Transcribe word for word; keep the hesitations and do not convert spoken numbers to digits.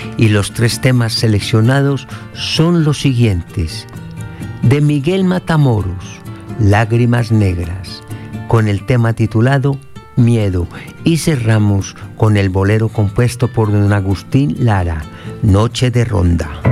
y los tres temas seleccionados son los siguientes. De Miguel Matamoros, Lágrimas Negras, con el tema titulado Miedo, y cerramos con el bolero compuesto por don Agustín Lara, Noche de Ronda.